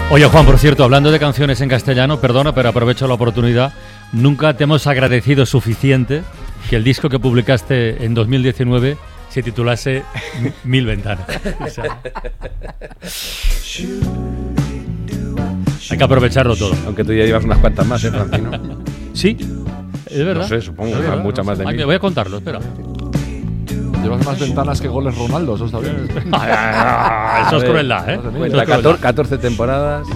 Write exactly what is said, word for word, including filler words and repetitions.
Oye, Juan, por cierto, hablando de canciones en castellano, perdona, pero aprovecho la oportunidad. Nunca te hemos agradecido suficiente que el disco que publicaste en dos mil diecinueve se titulase Mil Ventanas. O sea, hay que aprovecharlo todo. Aunque tú ya llevas unas cuantas más, ¿eh, Francino? Sí, es verdad. No sé, supongo Es que verdad, muchas no más sé. de Ay, mí. me voy a contarlo, espera. Llevas más ventanas que goles Ronaldo, eso está bien. Eso es crueldad, ¿eh? Cuenta catorce temporadas.